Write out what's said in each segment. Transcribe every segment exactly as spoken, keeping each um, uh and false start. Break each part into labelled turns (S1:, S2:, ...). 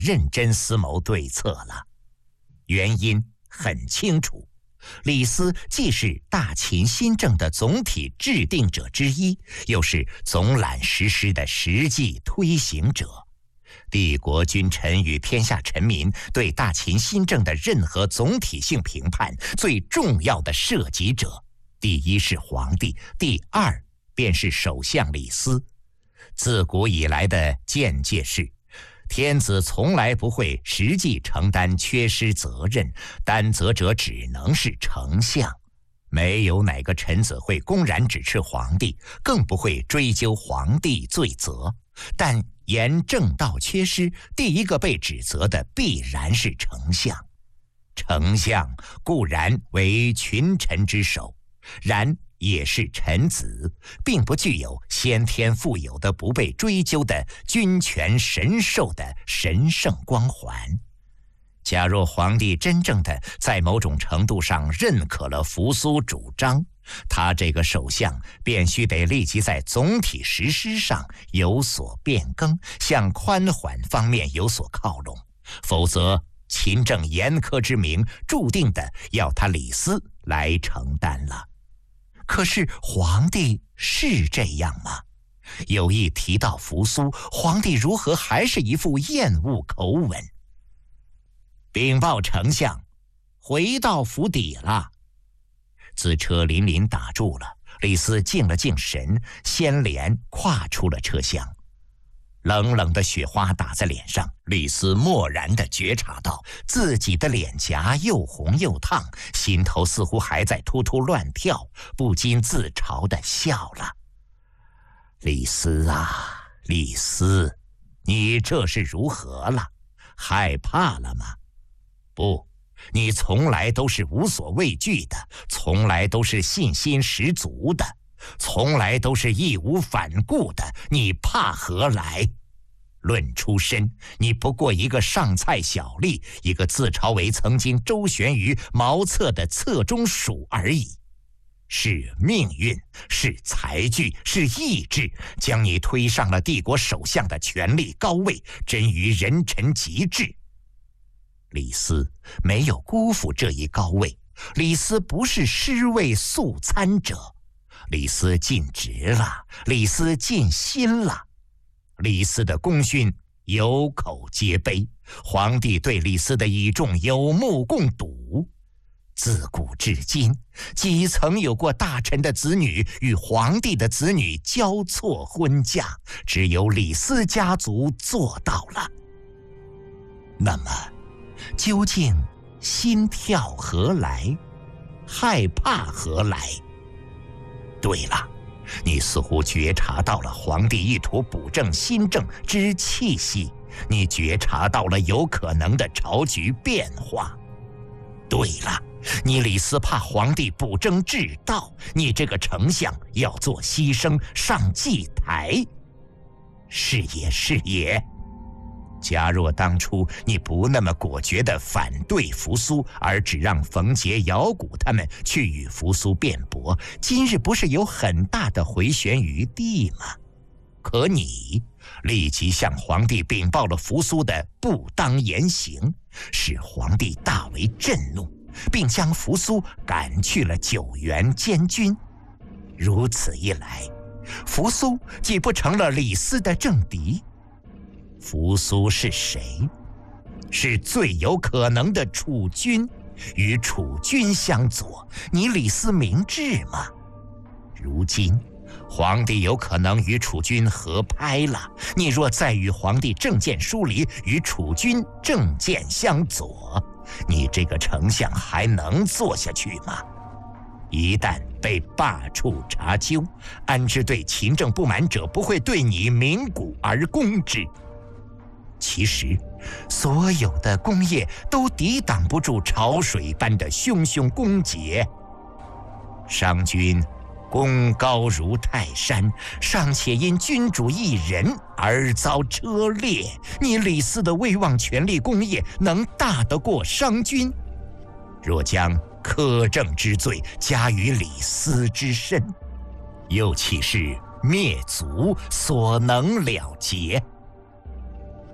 S1: 认真思谋对策了。原因很清楚，李斯既是大秦新政的总体制定者之一，又是总揽实施的实际推行者。帝国君臣与天下臣民对大秦新政的任何总体性评判，最重要的涉及者，第一是皇帝，第二便是首相李斯。自古以来的见解是，天子从来不会实际承担缺失责任，担责者只能是丞相。没有哪个臣子会公然指斥皇帝，更不会追究皇帝罪责。但言政道缺失，第一个被指责的必然是丞相。丞相固然为群臣之首，然也是臣子，并不具有先天富有的不被追究的君权神授的神圣光环。假若皇帝真正的在某种程度上认可了扶苏主张，他这个首相便须得立即在总体实施上有所变更，向宽缓方面有所靠拢，否则秦政严苛之名注定的要他李斯来承担了。可是皇帝是这样吗？有意提到扶苏，皇帝如何还是一副厌恶口吻？禀报丞相，回到府邸了。自车林林打住了，李斯静了静神，先连跨出了车厢。冷冷的雪花打在脸上，李斯蓦然地觉察到自己的脸颊又红又烫，心头似乎还在突突乱跳，不禁自嘲地笑了。李斯啊，李斯，你这是如何了？害怕了吗？不，你从来都是无所畏惧的，从来都是信心十足的，从来都是义无反顾的，你怕何来？论出身，你不过一个上菜小吏，一个自嘲为曾经周旋于茅厕的侧中鼠而已。是命运，是才具，是意志，将你推上了帝国首相的权力高位，臻于人臣极致。李斯没有辜负这一高位，李斯不是尸位素餐者，李斯尽职了，李斯尽心了。李斯的功勋有口皆碑，皇帝对李斯的倚重有目共睹。自古至今，几曾有过大臣的子女与皇帝的子女交错婚嫁，只有李斯家族做到了。那么究竟心跳何来？害怕何来？对了，你似乎觉察到了皇帝意图补正新政之气息，你觉察到了有可能的朝局变化。对了，你李斯怕皇帝不争治道，你这个丞相要做牺牲上祭台。是也是也。假若当初你不那么果决地反对扶苏，而只让冯杰、姚古他们去与扶苏辩驳，今日不是有很大的回旋余地吗？可你立即向皇帝禀报了扶苏的不当言行，使皇帝大为震怒，并将扶苏赶去了九原监军。如此一来，扶苏既不成了李斯的政敌，扶苏是谁？是最有可能的楚军，与楚军相左，你李斯明智吗？如今皇帝有可能与楚军合拍了，你若再与皇帝政见疏离，与楚军政见相左，你这个丞相还能做下去吗？一旦被罢黜查究，安知对秦政不满者不会对你鸣鼓而攻之？其实所有的功业都抵挡不住潮水般的汹汹攻讦。商君功高如泰山，尚且因君主一人而遭车裂，你李斯的威望、权力、功业能大得过商君？若将苛政之罪加于李斯之身，又岂是灭族所能了结？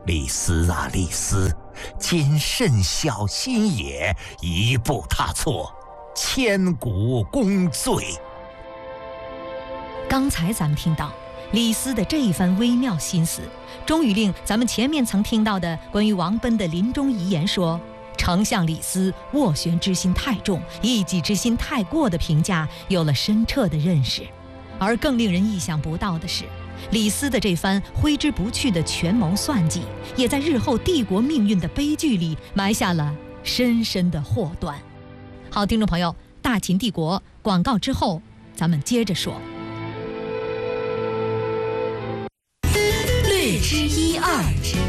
S1: 李斯啊，李斯，谨慎小心也，一步踏错，千古功罪。
S2: 刚才咱们听到李斯的这一番微妙心思，终于令咱们前面曾听到的关于王贲的临终遗言说丞相李斯斡旋之心太重，一己之心太过的评价有了深彻的认识。而更令人意想不到的是，李斯的这番挥之不去的权谋算计，也在日后帝国命运的悲剧里埋下了深深的祸端。好，听众朋友，大秦帝国广告之后咱们接着说。
S3: 略知一二。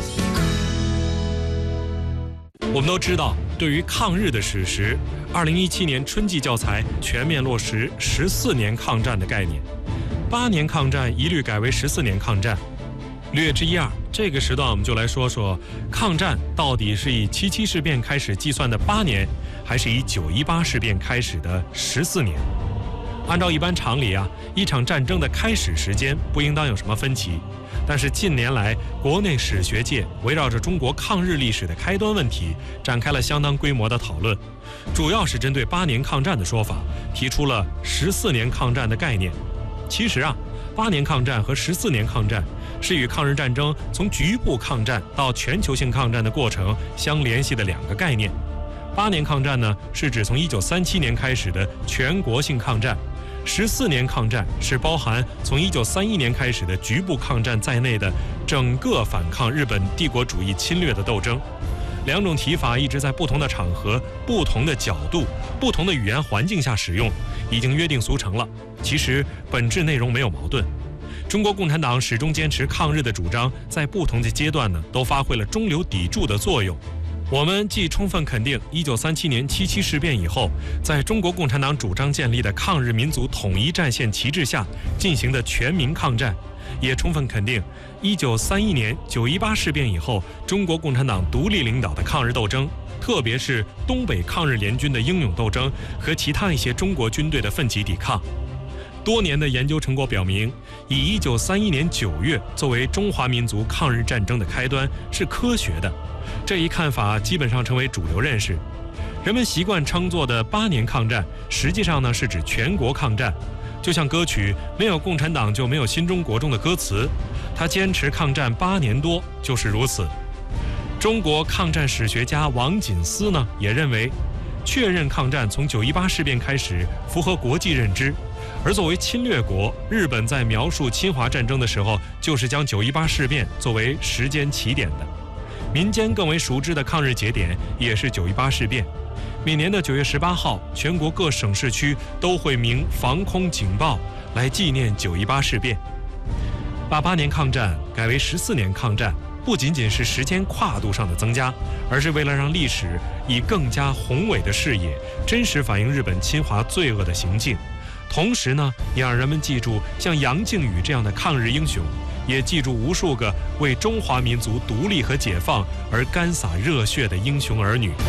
S4: 我们都知道，对于抗日的史实，二零一七年春季教材全面落实十四年抗战的概念，八年抗战一律改为十四年抗战。略知一二，这个时段我们就来说说抗战到底是以七七事变开始计算的八年，还是以九一八事变开始的十四年。按照一般常理啊，一场战争的开始时间不应当有什么分歧。但是近年来，国内史学界围绕着中国抗日历史的开端问题，展开了相当规模的讨论，主要是针对八年抗战的说法，提出了十四年抗战的概念。其实啊，八年抗战和十四年抗战是与抗日战争从局部抗战到全球性抗战的过程相联系的两个概念。八年抗战呢，是指从一九三七年开始的全国性抗战。十四年抗战是包含从一九三一年开始的局部抗战在内的整个反抗日本帝国主义侵略的斗争。两种提法一直在不同的场合、不同的角度、不同的语言环境下使用，已经约定俗成了。其实本质内容没有矛盾。中国共产党始终坚持抗日的主张，在不同的阶段呢，都发挥了中流砥柱的作用。我们既充分肯定一九三七年七七事变以后，在中国共产党主张建立的抗日民族统一战线旗帜下进行的全民抗战，也充分肯定一九三一年九一八事变以后中国共产党独立领导的抗日斗争，特别是东北抗日联军的英勇斗争和其他一些中国军队的奋起抵抗。多年的研究成果表明，以一九三一年九月作为中华民族抗日战争的开端是科学的。这一看法基本上成为主流认识。人们习惯称作的八年抗战，实际上呢是指全国抗战。就像歌曲没有共产党就没有新中国中的歌词，他坚持抗战八年多就是如此。中国抗战史学家王锦思呢也认为，确认抗战从九一八事变开始符合国际认知，而作为侵略国，日本在描述侵华战争的时候，就是将九一八事变作为时间起点的。民间更为熟知的抗日节点也是九一八事变。每年的九月十八号，全国各省市区都会鸣防空警报，来纪念九一八事变。把八年抗战改为十四年抗战，不仅仅是时间跨度上的增加，而是为了让历史以更加宏伟的视野，真实反映日本侵华罪恶的行径。同时呢，也让人们记住像杨靖宇这样的抗日英雄，也记住无数个为中华民族独立和解放而干洒热血的英雄儿女。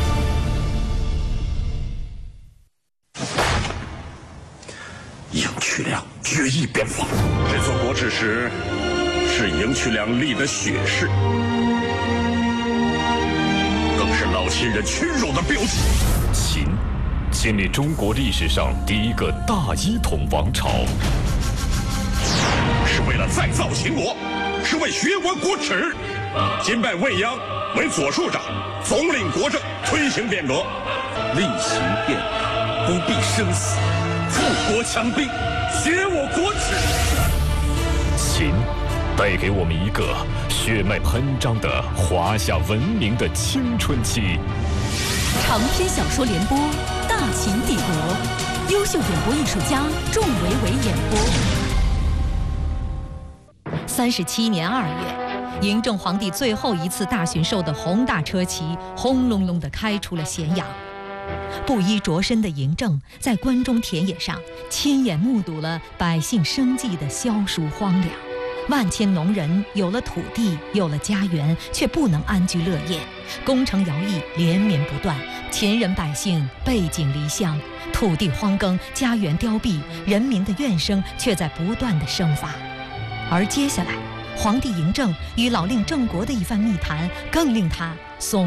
S5: 赢渠梁决一边防，这座国耻石是赢渠梁立的血誓，更是老秦人屈辱的标记。
S6: 秦建立中国历史上第一个大一统王朝，
S5: 是为了再造秦国，是为学国国耻。今拜未央为左庶长，总领国政，推行变革。
S7: 厉行变革，不必生死，富国强兵，学我国耻。
S6: 秦带给我们一个血脉喷张的华夏文明的青春期。
S3: 长篇小说联播《大秦帝国》，优秀演播艺术家仲维维演播。
S2: 三十七年二月，嬴政皇帝最后一次大巡狩的宏大车骑轰隆隆地开出了咸阳。布衣着身的嬴政在关中田野上亲眼目睹了百姓生计的消疏荒凉。万千农人有了土地，有了家园，却不能安居乐业，攻城徭役连绵不断，秦人百姓背井离乡，土地荒耕，家园凋敝，人民的怨声却在不断的生发。而接下来， 皇帝嬴政与老令郑国的一番密谈，更令他松